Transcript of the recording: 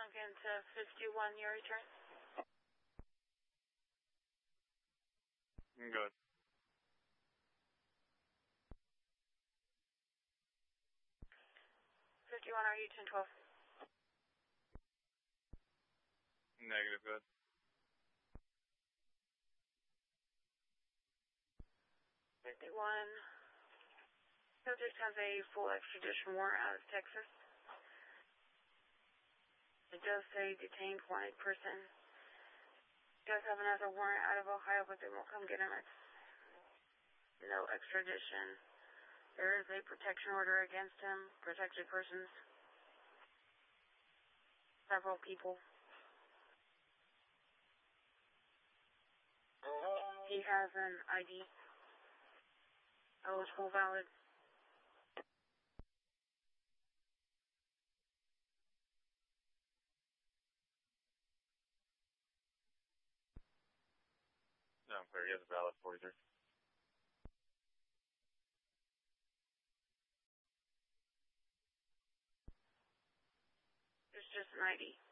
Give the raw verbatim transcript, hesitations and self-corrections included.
Duncan to fifty-one, your return. Good. fifty-one, are you ten twelve? Negative, good. fifty-one. Subject has a full extradition warrant out of Texas. It does say detained wanted person. It does have another warrant out of Ohio, but they won't come get him. It's no extradition. There is a protection order against him, protected persons. Several people. He has an I D. Eligible, valid. No, I'm clear. He has a valid forty-three. It's just an I D.